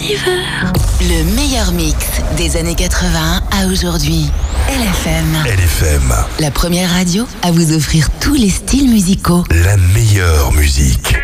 l'univers. Le meilleur mix des années 80 à aujourd'hui. LFM. La première radio à vous offrir tous les styles musicaux. La meilleure musique.